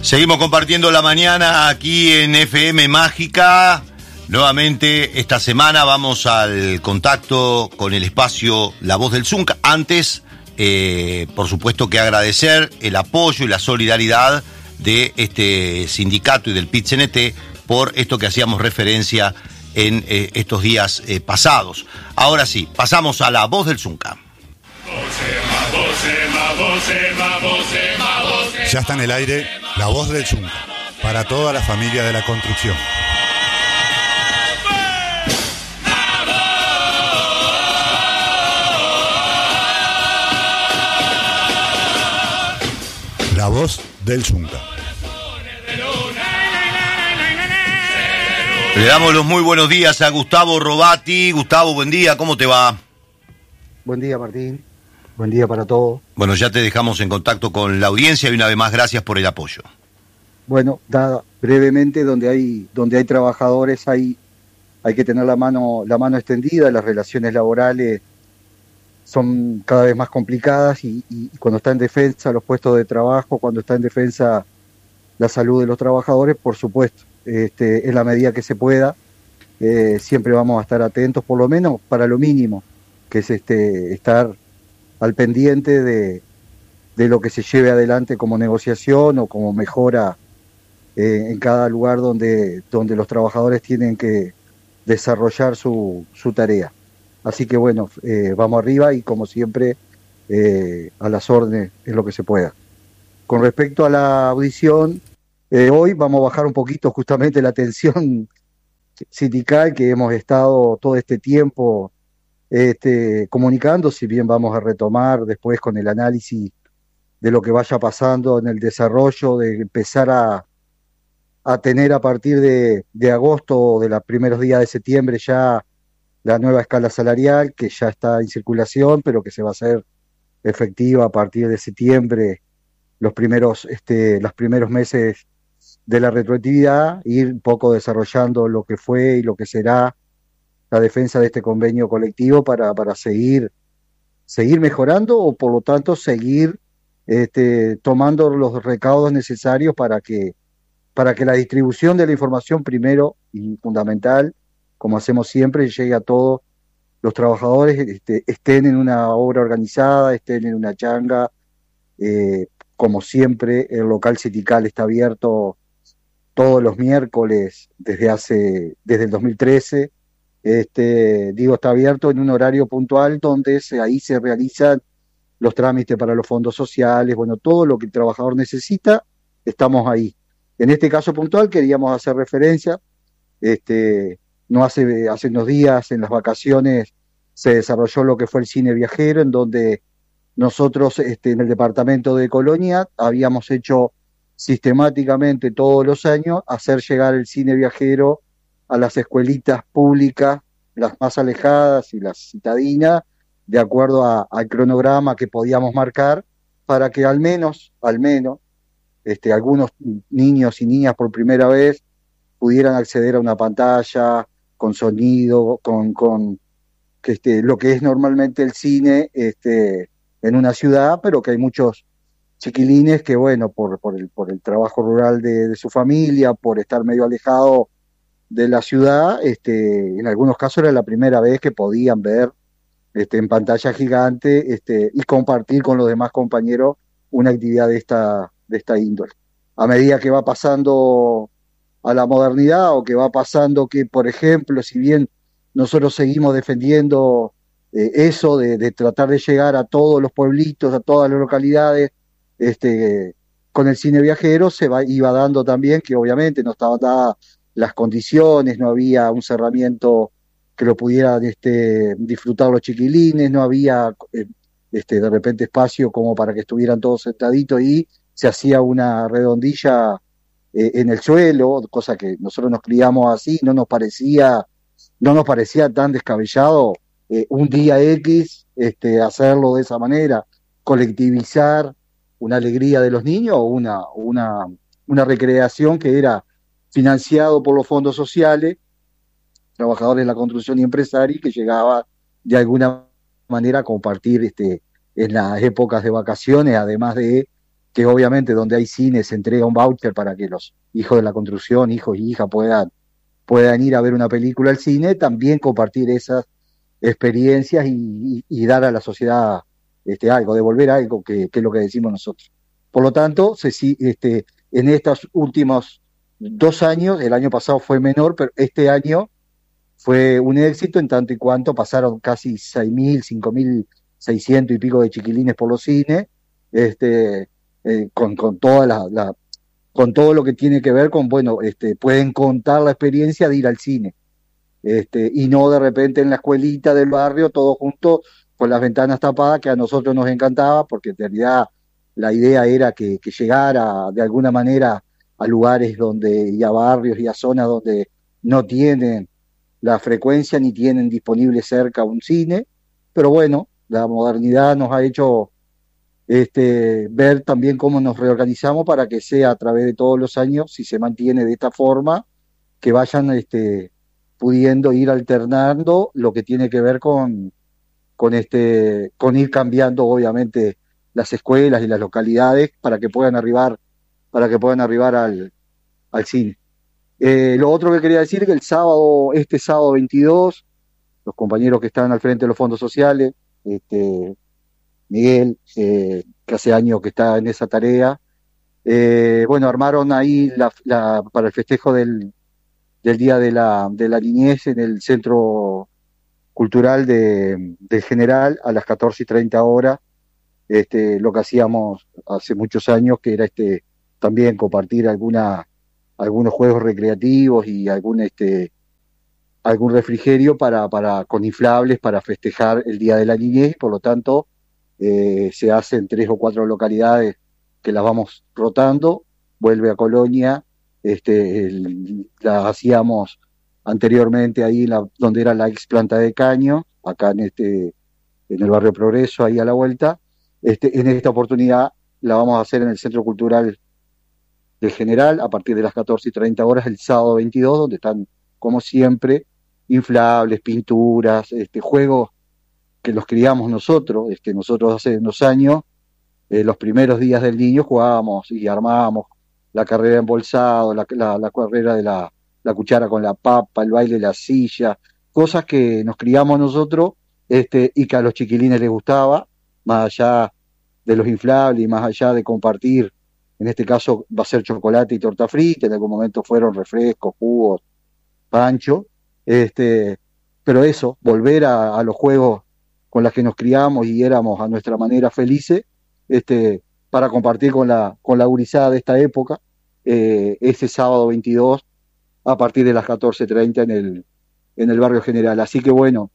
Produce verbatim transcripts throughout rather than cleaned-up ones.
Seguimos compartiendo la mañana aquí en F M Mágica. Nuevamente esta semana vamos al contacto con el espacio La Voz del Zunca. Antes, eh, por supuesto que agradecer el apoyo y la solidaridad de este sindicato y del P I T C N T por esto que hacíamos referencia en eh, estos días eh, pasados. Ahora sí, pasamos a La Voz del Zunca. Ya está en el aire La Voz del Zunca, para toda la familia de la construcción. La Voz del Zunca. Le damos los muy buenos días a Gustavo Robati. Gustavo, buen día, ¿cómo te va? Buen día, Martín. Buen día para todos. Bueno, ya te dejamos en contacto con la audiencia y una vez más gracias por el apoyo. Bueno, da, brevemente, donde hay donde hay trabajadores hay hay que tener la mano la mano extendida. Las relaciones laborales son cada vez más complicadas y, y cuando está en defensa los puestos de trabajo, cuando está en defensa la salud de los trabajadores, por supuesto, este, en la medida que se pueda, eh, siempre vamos a estar atentos, por lo menos para lo mínimo, que es este estar al pendiente de, de lo que se lleve adelante como negociación o como mejora eh, en cada lugar donde, donde los trabajadores tienen que desarrollar su, su tarea. Así que bueno, eh, vamos arriba y como siempre eh, a las órdenes en lo que se pueda. Con respecto a la audición, eh, hoy vamos a bajar un poquito justamente la tensión sindical que hemos estado todo este tiempo Este, comunicando, si bien vamos a retomar después con el análisis de lo que vaya pasando en el desarrollo, de empezar a, a tener a partir de, de agosto, de los primeros días de septiembre, ya la nueva escala salarial, que ya está en circulación, pero que se va a hacer efectiva a partir de septiembre, los primeros, este, los primeros meses de la retroactividad, ir un poco desarrollando lo que fue y lo que será la defensa de este convenio colectivo para, para seguir, seguir mejorando o por lo tanto seguir este, tomando los recaudos necesarios para que, para que la distribución de la información primero y fundamental, como hacemos siempre, llegue a todos los trabajadores, este, estén en una obra organizada, estén en una changa, eh, como siempre el local sindical está abierto todos los miércoles desde hace, desde el dos mil trece. Este, digo, está abierto en un horario puntual donde se, ahí se realizan los trámites para los fondos sociales, bueno, todo lo que el trabajador necesita, estamos ahí. En este caso puntual queríamos hacer referencia, este, no hace, hace unos días en las vacaciones se desarrolló lo que fue el cine viajero, en donde nosotros este, en el departamento de Colonia habíamos hecho sistemáticamente todos los años hacer llegar el cine viajero a las escuelitas públicas, las más alejadas y las citadinas, de acuerdo a, al cronograma que podíamos marcar, para que al menos, al menos, este, algunos niños y niñas por primera vez pudieran acceder a una pantalla con sonido, con, con que este, lo que es normalmente el cine este, en una ciudad, pero que hay muchos chiquilines que, bueno, por, por, el, por el trabajo rural de, de su familia, por estar medio alejado de la ciudad, este, en algunos casos era la primera vez que podían ver este, en pantalla gigante este, y compartir con los demás compañeros una actividad de esta, de esta índole. A medida que va pasando a la modernidad o que va pasando que, por ejemplo, si bien nosotros seguimos defendiendo eh, eso de, de tratar de llegar a todos los pueblitos, a todas las localidades, este, con el cine viajero se va, iba dando también que obviamente no estaba dada las condiciones, no había un cerramiento que lo pudieran este, disfrutar los chiquilines, no había eh, este, de repente espacio como para que estuvieran todos sentaditos y se hacía una redondilla eh, en el suelo, cosa que nosotros nos criamos así, no nos parecía, no nos parecía tan descabellado eh, un día X este, hacerlo de esa manera, colectivizar una alegría de los niños o una, una, una recreación que era financiado por los fondos sociales, trabajadores de la construcción y empresarios, que llegaba de alguna manera a compartir este, en las épocas de vacaciones, además de que obviamente donde hay cine se entrega un voucher para que los hijos de la construcción, hijos y hijas puedan, puedan ir a ver una película al cine, también compartir esas experiencias y, y, y dar a la sociedad este, algo, devolver algo que, que es lo que decimos nosotros. Por lo tanto, se, este, en estos últimos dos años, el año pasado fue menor, pero este año fue un éxito en tanto y cuanto pasaron casi seis mil, cinco mil seiscientos y pico de chiquilines por los cines, este, eh, con, con toda la, la, con todo lo que tiene que ver con, bueno, este, pueden contar la experiencia de ir al cine, este, y no de repente en la escuelita del barrio, todos juntos, con las ventanas tapadas, que a nosotros nos encantaba, porque en realidad la idea era que, que llegara de alguna manera a lugares donde, y a barrios y a zonas donde no tienen la frecuencia ni tienen disponible cerca un cine, pero bueno, la modernidad nos ha hecho este, ver también cómo nos reorganizamos para que sea a través de todos los años, si se mantiene de esta forma, que vayan este, pudiendo ir alternando lo que tiene que ver con, con, este, con ir cambiando obviamente las escuelas y las localidades para que puedan arribar, para que puedan arribar al, al cine. Eh, lo otro que quería decir es que el sábado, este sábado veintidós, los compañeros que están al frente de los fondos sociales, este, Miguel, eh, que hace años que está en esa tarea, eh, bueno, armaron ahí la, la, para el festejo del, del Día de la, de la Niñez en el Centro Cultural de, del General a las catorce y treinta horas, este, lo que hacíamos hace muchos años, que era este también compartir alguna algunos juegos recreativos y algún este algún refrigerio para, para con inflables para festejar el Día de la Niñez, por lo tanto eh, se hace en tres o cuatro localidades que las vamos rotando, vuelve a Colonia, este el, la hacíamos anteriormente ahí la, donde era la ex planta de caño, acá en este en el barrio Progreso, ahí a la vuelta, este en esta oportunidad la vamos a hacer en el Centro Cultural del General, a partir de las catorce y treinta horas, el sábado veintidós, donde están, como siempre, inflables, pinturas, este, juegos que los criamos nosotros, este, nosotros hace unos años, eh, los primeros días del niño jugábamos y armábamos la carrera de embolsado, la, la, la carrera de la, la cuchara con la papa, el baile de la silla, cosas que nos criamos nosotros este, y que a los chiquilines les gustaba, más allá de los inflables y más allá de compartir. En este caso va a ser chocolate y torta frita, en algún momento fueron refrescos, jugos, pancho, este, pero eso, volver a, a los juegos con los que nos criamos y éramos a nuestra manera felices, este, para compartir con la, con la gurizada de esta época, eh, ese sábado veintidós, a partir de las catorce treinta en el, en el barrio General. Así que bueno,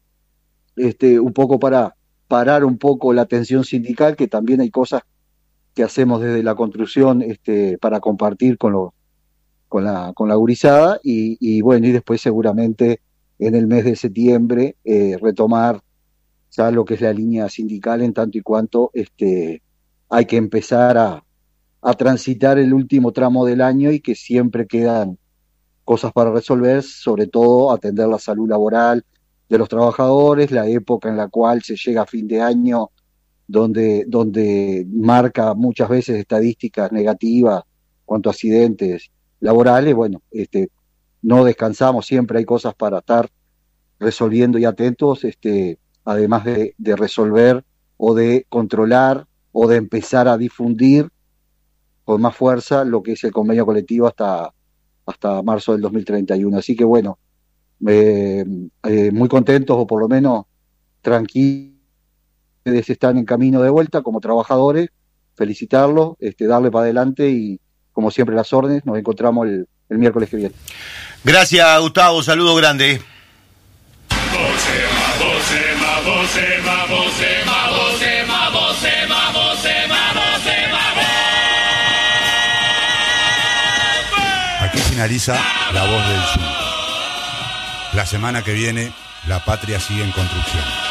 este, un poco para parar un poco la tensión sindical, que también hay cosas que hacemos desde la construcción este, para compartir con, lo, con, la, con la gurizada y, y bueno, y después seguramente en el mes de septiembre eh, retomar ya lo que es la línea sindical en tanto y cuanto este, hay que empezar a, a transitar el último tramo del año y que siempre quedan cosas para resolver, sobre todo atender la salud laboral de los trabajadores, la época en la cual se llega a fin de año, donde, donde marca muchas veces estadísticas negativas cuanto a accidentes laborales. Bueno, este, no descansamos, siempre hay cosas para estar resolviendo y atentos, este, además de, de resolver o de controlar o de empezar a difundir con más fuerza lo que es el convenio colectivo hasta, hasta marzo del dos mil treinta y uno. Así que bueno, eh, eh, muy contentos o por lo menos tranquilos. Ustedes están en camino de vuelta como trabajadores, felicitarlos, este, darle para adelante y como siempre las órdenes, nos encontramos el, el miércoles que viene. Gracias, Gustavo, saludo grande. Aquí finaliza La Voz del Sur. La semana que viene, La Patria sigue en construcción.